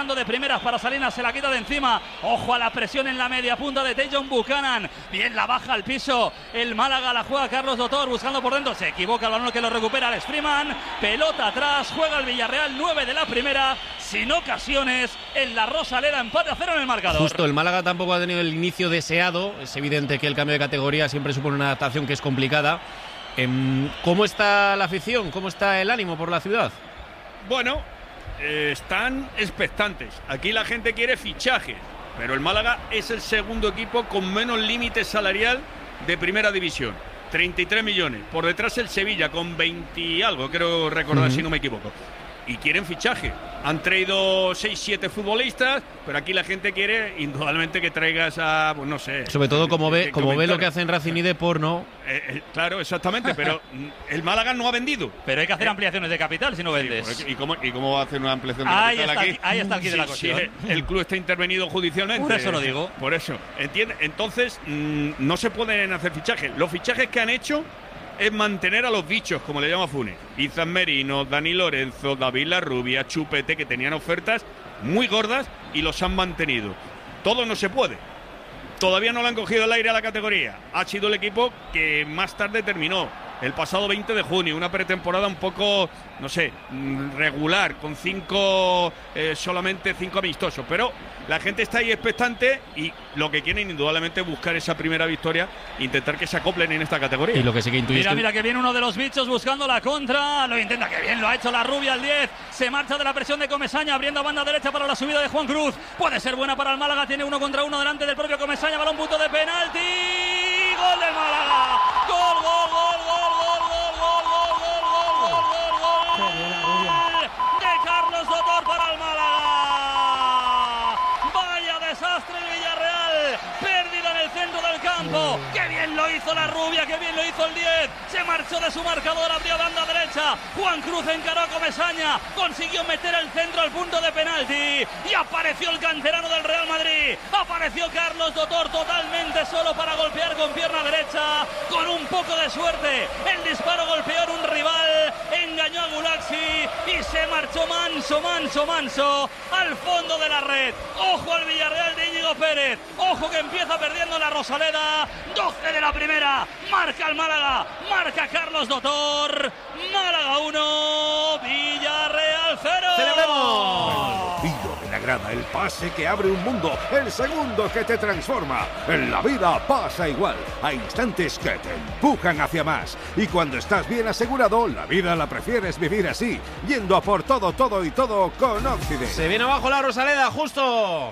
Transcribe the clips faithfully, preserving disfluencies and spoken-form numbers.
Tocando de primeras para Salinas, se la quita de encima. Ojo a la presión en la media punta de Tajon Buchanan. Bien la baja al piso. El Málaga la juega Carlos Dotor buscando por dentro. Se equivoca el balón que lo recupera Alex Freeman. Pelota atrás. Juega el Villarreal, nueve de la primera. Sin ocasiones en la Rosaleda, empate a cero en el marcador. Justo, el Málaga tampoco ha tenido el inicio deseado. Es evidente que el cambio de categoría siempre supone una adaptación que es complicada. ¿Cómo está la afición? ¿Cómo está el ánimo por la ciudad? Bueno, eh, están expectantes. Aquí la gente quiere fichaje, pero el Málaga es el segundo equipo con menos límite salarial de primera división. treinta y tres millones. Por detrás el Sevilla con veinte y algo, creo recordar, uh-huh. si no me equivoco. Y quieren fichaje. Han traído seis siete futbolistas, pero aquí la gente quiere indudablemente que traigas a, pues no sé. Sobre todo como ve, como ve lo que hacen Racing y Depor, ¿no? Eh, eh, claro, exactamente, pero el Málaga no ha vendido. Pero hay que hacer eh, ampliaciones de capital si no vendes. Sí, ¿y, cómo, ¿Y cómo va a hacer una ampliación de ahí capital está, aquí? Ahí está el quid de la sí, cuestión. Sí, el club está intervenido judicialmente. Por eso lo digo. Por eso, ¿entiendes? Entonces, mmm, no se pueden hacer fichajes. Los fichajes que han hecho es mantener a los bichos, como le llama Funes. Izan Merino, Dani Lorenzo, David Larrubia, Chupete, que tenían ofertas muy gordas y los han mantenido. Todo no se puede. Todavía no le han cogido el aire a la categoría. Ha sido el equipo que más tarde terminó, el pasado veinte de junio, una pretemporada un poco, no sé, regular, con cinco, eh, solamente cinco amistosos. Pero la gente está ahí expectante y lo que quieren indudablemente es buscar esa primera victoria, intentar que se acoplen en esta categoría. Y lo que sí que intuyes Mira, que... mira que viene uno de los bichos buscando la contra, lo intenta, que bien lo ha hecho la rubia al diez, se marcha de la presión de Comesaña, abriendo a banda derecha para la subida de Juan Cruz, puede ser buena para el Málaga, tiene uno contra uno delante del propio Comesaña, balón punto de penalti, gol del Málaga, gol, gol, gol, gol, gol, gol, gol, gol, gol, gol, gol, gol de Carlos Dotor para el Málaga. Vaya desastre el Villarreal, pérdida en el centro del campo, qué bien lo hizo la rubia, qué bien lo hizo el diez, se marchó de su marcador, abrió banda derecha, Juan Cruz encaró a Comesaña, consiguió meter el centro al punto de penalti y apareció el canterano del Real Madrid, apareció Carlos Dotor totalmente solo para golpear con pierna derecha, con un poco de suerte, el disparo golpeó en un rival, engañó a Gulaxi y se marchó manso, manso, manso al fondo de la red. Ojo al Villarreal de Íñigo Pérez, ojo que empieza perdiendo la Rosaleda, doce de la primera, marca el Málaga, marca Carlos Dotor, Málaga uno, Villarreal cero. ¡Celebremos! El tiro de la grada, el pase que abre un mundo, el segundo que te transforma. En la vida pasa igual, hay instantes que te empujan hacia más. Y cuando estás bien asegurado, la vida la prefieres vivir así, yendo a por todo, todo y todo con Occident. Se viene abajo la Rosaleda, justo.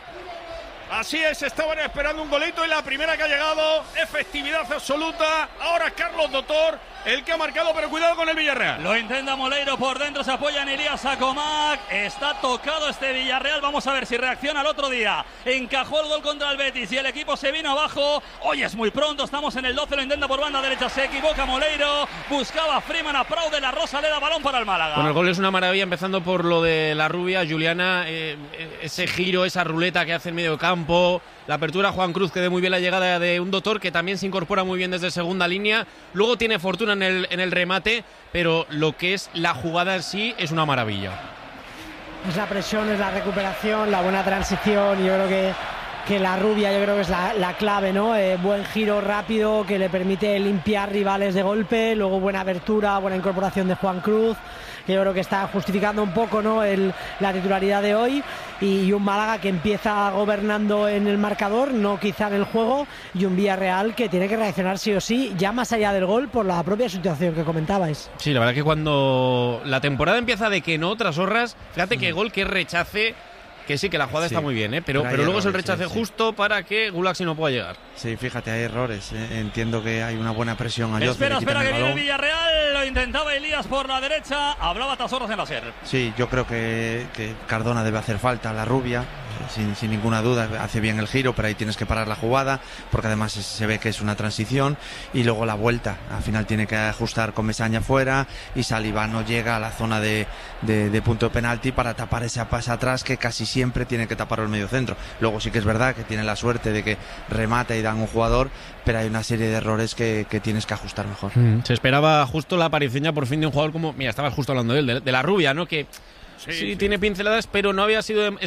Así es, estaban esperando un golito y la primera que ha llegado, efectividad absoluta. Ahora Carlos Dotor, el que ha marcado, pero cuidado con el Villarreal. Lo intenta Moleiro por dentro, se apoya en Elías Sacomac. Está tocado este Villarreal, vamos a ver si reacciona el otro día. Encajó el gol contra el Betis y el equipo se vino abajo. Hoy es muy pronto, estamos en el doce, lo intenta por banda derecha, se equivoca Moleiro. Buscaba Freeman, aplaude la Rosaleda, balón para el Málaga. Bueno, el gol es una maravilla, empezando por lo de la rubia, Juliana, eh, ese giro, esa ruleta que hace en medio campo. La apertura Juan Cruz, que de muy bien la llegada de un Dotor que también se incorpora muy bien desde segunda línea, luego tiene fortuna en el, en el remate, pero lo que es la jugada en sí es una maravilla. Es la presión, es la recuperación, la buena transición, yo creo que, que la rubia yo creo que es la, la clave, ¿no? Eh, buen giro rápido que le permite limpiar rivales de golpe, luego buena abertura, buena incorporación de Juan Cruz, que yo creo que está justificando un poco, ¿no?, el, la titularidad de hoy, y un Málaga que empieza gobernando en el marcador, no quizá en el juego, y un Villarreal que tiene que reaccionar sí o sí, ya más allá del gol, por la propia situación que comentabais. Sí, la verdad que cuando la temporada empieza de que no, tras horras, fíjate que gol, que rechace, que sí, que la jugada sí está muy bien, ¿eh? pero, pero, pero luego errores, es el rechace sí, justo sí. para que Gulaxi no pueda llegar. Sí, fíjate, hay errores, ¿eh? Entiendo que hay una buena presión a Jose. Espera, espera, que viene el Villarreal, lo intentaba Elías por la derecha, hablaba Tasorras en la SER. Sí, yo creo que, que Cardona debe hacer falta, la rubia, sin, sin ninguna duda, hace bien el giro, pero ahí tienes que parar la jugada, porque además se ve que es una transición, y luego la vuelta, al final tiene que ajustar con Mesaña fuera, y Saliba no llega a la zona de, de, de punto de penalti para tapar ese pase atrás que casi siempre tiene que tapar el medio centro. Luego sí que es verdad que tiene la suerte de que remata y dan un jugador, pero hay una serie de errores que, que tienes que ajustar mejor. Mm, se esperaba justo la aparición ya por fin de un jugador como, mira, estabas justo hablando de él, de, de la rubia, ¿no? Que sí, sí, sí tiene pinceladas, pero no había sido